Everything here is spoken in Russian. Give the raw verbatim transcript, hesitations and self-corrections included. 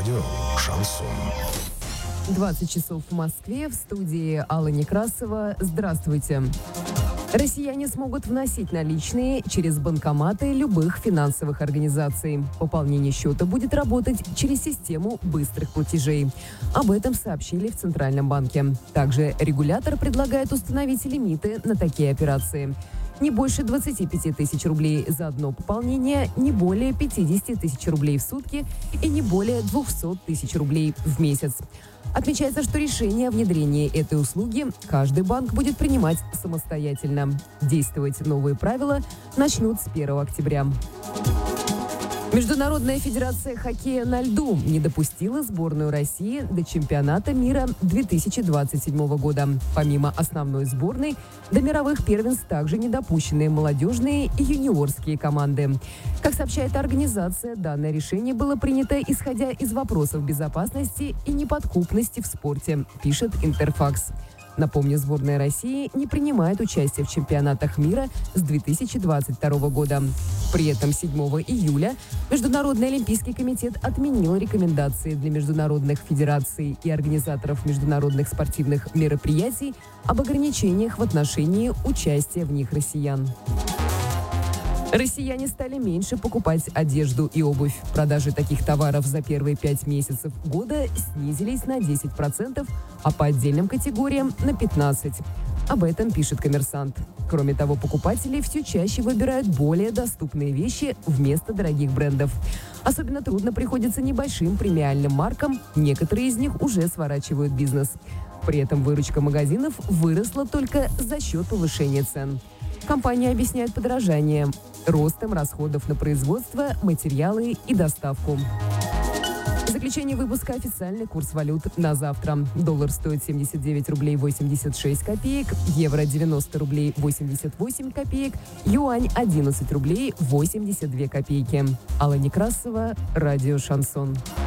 Радио «Шансон». двадцать часов в Москве, в студии Алла Некрасова. Здравствуйте. Россияне смогут вносить наличные через банкоматы любых финансовых организаций. Пополнение счета будет работать через систему быстрых платежей. Об этом сообщили в Центральном банке. Также регулятор предлагает установить лимиты на такие операции. Не больше двадцати пяти тысяч рублей за одно пополнение, не более пятидесяти тысяч рублей в сутки и не более двухсот тысяч рублей в месяц. Отмечается, что решение о внедрении этой услуги каждый банк будет принимать самостоятельно. Действовать новые правила начнут с первого октября. Международная федерация хоккея на льду не допустила сборную России до чемпионата мира две тысячи двадцать седьмого года. Помимо основной сборной, до мировых первенств также не допущены молодежные и юниорские команды. Как сообщает организация, данное решение было принято исходя из вопросов безопасности и неподкупности в спорте, пишет Интерфакс. Напомню, сборная России не принимает участие в чемпионатах мира с две тысячи двадцать второго года. При этом седьмого июля Международный олимпийский комитет отменил рекомендации для международных федераций и организаторов международных спортивных мероприятий об ограничениях в отношении участия в них россиян. Россияне стали меньше покупать одежду и обувь. Продажи таких товаров за первые пять месяцев года снизились на десять процентов, а по отдельным категориям на пятнадцать процентов. Об этом пишет «Коммерсант». Кроме того, покупатели все чаще выбирают более доступные вещи вместо дорогих брендов. Особенно трудно приходится небольшим премиальным маркам, некоторые из них уже сворачивают бизнес. При этом выручка магазинов выросла только за счет повышения цен. Компании объясняют подорожание ростом расходов на производство, материалы и доставку. Заключение выпуска: официальный курс валют на завтра. Доллар стоит семьдесят девять рублей восемьдесят шесть копеек, евро девяносто рублей восемьдесят восемь копеек, юань одиннадцать рублей восемьдесят две копейки. Алла Некрасова, радио «Шансон».